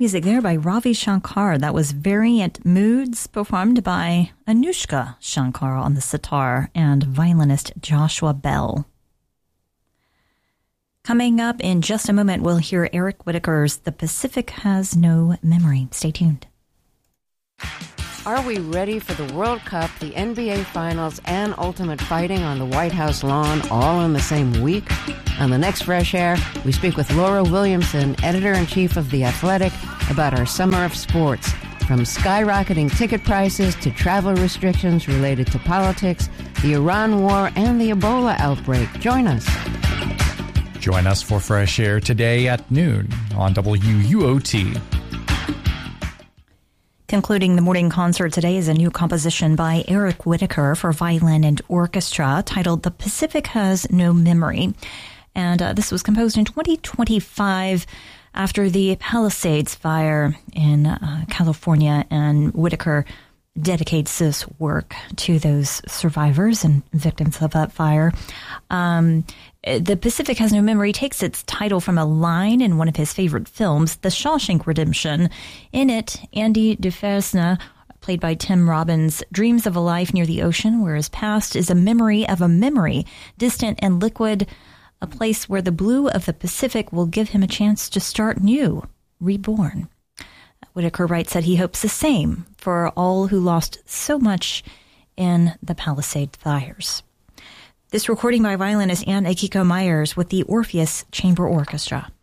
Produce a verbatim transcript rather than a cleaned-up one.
music there by Ravi Shankar. That was Variant Moods, performed by Anushka Shankar on the sitar and violinist Joshua Bell. Coming up in just a moment, we'll hear Eric Whitacre's The Pacific Has No Memory. Stay tuned. Are we ready for the World Cup, the N B A Finals, and ultimate fighting on the White House lawn all in the same week? On the next Fresh Air, we speak with Laura Williamson, editor-in-chief of The Athletic, about our summer of sports. From skyrocketing ticket prices to travel restrictions related to politics, the Iran war, and the Ebola outbreak. Join us. Join us for Fresh Air today at noon on W U O T. Concluding the morning concert today is a new composition by Eric Whitacre for violin and orchestra titled The Pacific Has No Memory. And uh, this was composed in twenty twenty-five after the Palisades fire in uh, California, and Whitacre dedicates this work to those survivors and victims of that fire. Um, the Pacific Has No Memory takes its title from a line in one of his favorite films, The Shawshank Redemption. In it, Andy Dufresne, played by Tim Robbins, dreams of a life near the ocean where his past is a memory of a memory, distant and liquid, a place where the blue of the Pacific will give him a chance to start new, reborn. Whitacre writes that he hopes the same for all who lost so much in the Palisades fires. This recording by violinist Ann Akiko Myers with the Orpheus Chamber Orchestra.